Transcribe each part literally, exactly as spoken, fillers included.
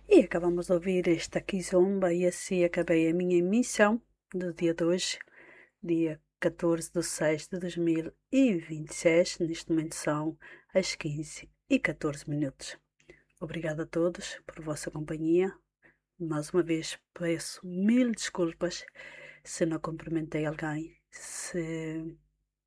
E acabamos de ouvir esta Kizomba e assim acabei a minha emissão do dia de hoje, dia catorze de seis de dois mil e vinte e seis. Neste momento são as quinze e catorze minutos. Obrigado a todos por vossa companhia. Mais uma vez peço mil desculpas se não cumprimentei alguém, se,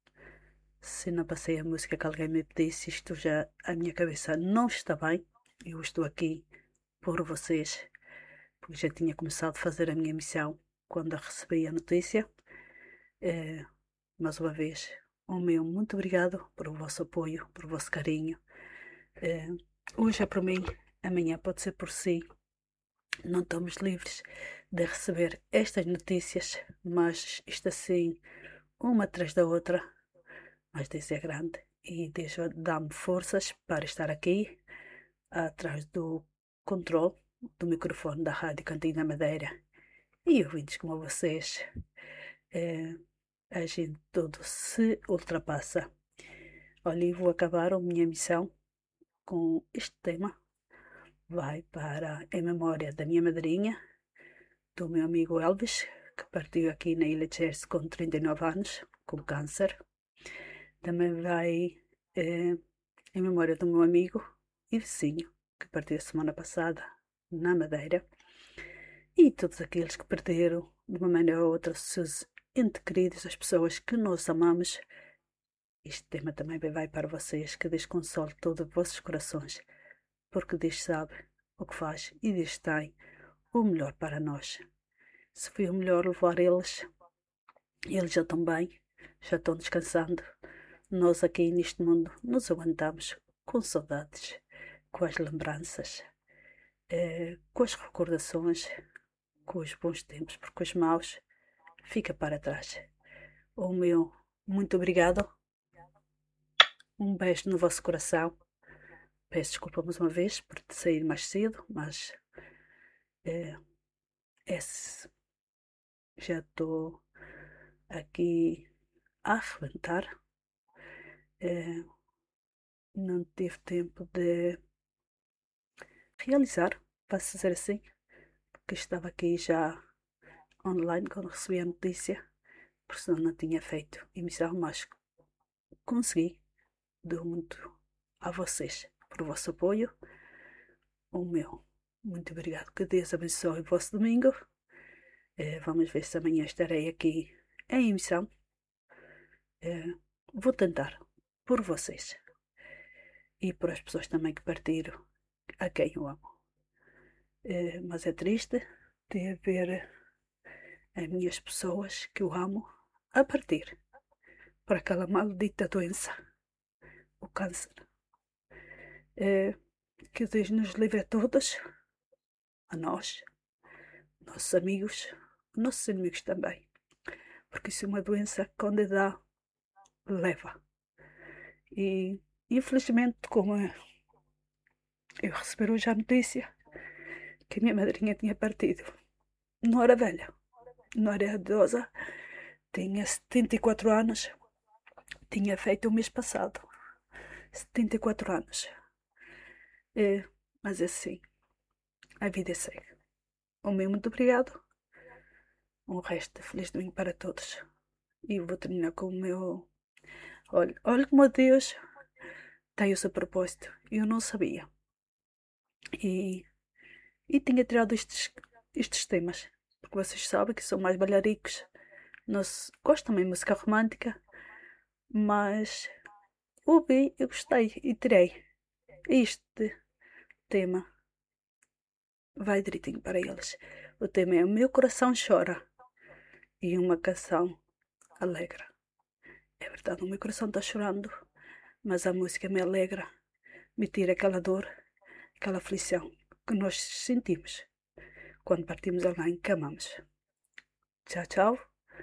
se não passei a música que alguém me pedisse. Isto já, a minha cabeça não está bem. Eu estou aqui por vocês, porque já tinha começado a fazer a minha missão quando recebi a notícia. Eh, mais uma vez, o meu muito obrigado por o vosso apoio, por o vosso carinho. Eh, hoje é por mim, amanhã pode ser por si. Não estamos livres de receber estas notícias, mas isto assim, uma atrás da outra. Mas Deus é grande e Deus dá-me forças para estar aqui, atrás do controle do microfone da Rádio Cantina Madeira. E ouvintes como vocês, eh, a gente tudo se ultrapassa. Olha, e vou acabar a minha missão com este tema. Vai para em memória da minha madrinha, do meu amigo Elvis, que partiu aqui na Ilha de Jersey com trinta e nove anos, com câncer. Também vai eh, em memória do meu amigo e vizinho, que partiu a semana passada na Madeira. E todos aqueles que perderam, de uma maneira ou outra, seus entes queridos, as pessoas que nós amamos. Este tema também vai para vocês, que Deus console todos os vossos corações, porque Deus sabe o que faz e Deus tem o melhor para nós. Se foi o melhor levar eles, eles já estão bem, já estão descansando. Nós aqui neste mundo nos aguentamos com saudades, com as lembranças, eh, com as recordações, com os bons tempos, porque os maus fica para trás. O meu muito obrigado, um beijo no vosso coração. Peço desculpa mais uma vez por te sair mais cedo, mas é, é, já estou aqui a arrebentar. É, não tive tempo de realizar, posso dizer assim, porque estava aqui já online quando recebi a notícia, porque senão não tinha feito emissão, mas consegui. Dou muito a vocês por o vosso apoio. O meu muito obrigado. Que Deus abençoe o vosso domingo. Eh, vamos ver se amanhã estarei aqui em emissão. Eh, vou tentar por vocês e por as pessoas também que partiram, a quem eu amo. Eh, mas é triste de ver as minhas pessoas que eu amo a partir por aquela maldita doença, o câncer. Eh, que Deus nos livre a todos, a nós, nossos amigos, nossos inimigos também. Porque isso é uma doença que quando dá, leva. E infelizmente, como eu recebi hoje a notícia que a minha madrinha tinha partido, não era velha, não era idosa, tinha setenta e quatro anos, tinha feito o mês passado, setenta e quatro anos. É, mas assim, a vida segue. O meu muito obrigado, um resto de feliz domingo para todos. E vou terminar com o meu. Olha, olha como Deus tem o seu propósito. Eu não sabia. E, e tinha tirado estes, estes temas. Porque vocês sabem que são mais balharicos. Não se, gosto também de música romântica. Mas ouvi, eu gostei e tirei. Este tema vai direitinho para eles. O tema é O Meu Coração Chora. E uma canção alegre. É verdade, o meu coração está chorando. Mas a música me alegra. Me tira aquela dor, aquela aflição que nós sentimos quando partimos alguém que amamos. Tchau, tchau.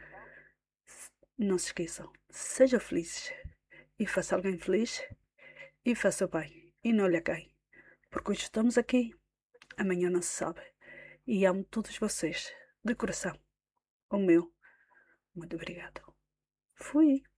Não se esqueçam, sejam felizes e faça alguém feliz e faça o bem e não olhe a quem. Porque hoje estamos aqui, amanhã não se sabe. E amo todos vocês, de coração. O meu, muito obrigado. Fui.